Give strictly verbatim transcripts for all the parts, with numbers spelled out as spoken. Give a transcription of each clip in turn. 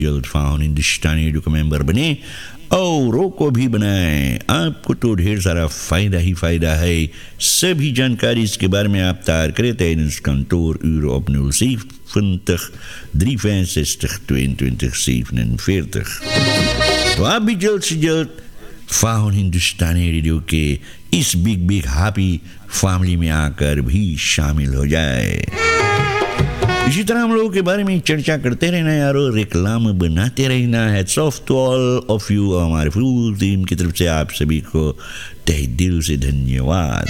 जल्द फाउन हिंदुस्तानी रेडियो का मेंबर बने औरों को भी बनाएं। आपको तो ढेर सारा फ़ायदा ही फ़ायदा है। सभी जानकारी इसके बारे में आप तार करें tijdens kantoor uren op nul zeventig drie vijfenzestig tweeëntwintig zevenenveertig। तो आप भी जल्द से जल्द फाउन हिंदुस्तानी रेडियो के इस बिग बिग हैप्पी फैमिली में आकर भी शामिल हो जाए। इसी तरह हम लोगों के बारे में चर्चा करते रहना यारो, रिक्लाम बनाते रहना। Hats off to all of you, हमारे फुल टीम की तरफ से आप सभी को तहे दिल से धन्यवाद।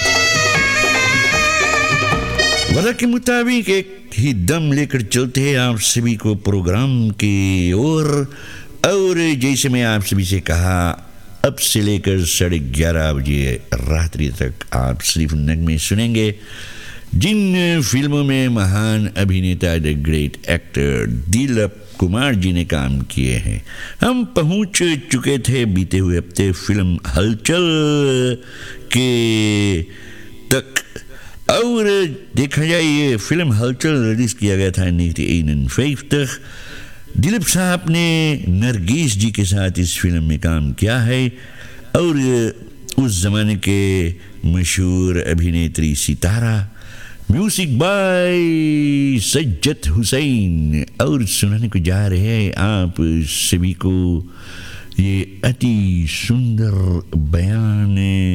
वादा के मुताबिक एक ही दम लेकर चलते हैं आप सभी को प्रोग्राम की ओर। और जैसे मैं आप सभी से कहा, अब से लेकर साढ़े ग्यारह बजे रात्रि तक आप सिर्फ नगमे सुनेंगे जिन फिल्मों में महान अभिनेता the great actor Dilip Kumar ji ने काम किए हैं। हम पहुंच चुके थे बीते हुए हफ्ते फिल्म हलचल के तक। और देखा जाए ये फिल्म हलचल रिलीज किया गया था नाइनटीन फिफ्टी। दिलीप साहब ने नरगिस जी के साथ इस फिल्म में काम किया है और उस जमाने के मशहूर अभिनेत्री सितारा, म्यूजिक बाय सज्जद हुसैन। और सुनाने को जा रहे हैं आप सभी को ये अति सुंदर बयान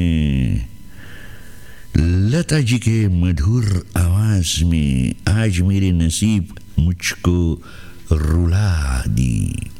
लता जी के मधुर आवाज में, आज मेरे नसीब मुझको रुला दी।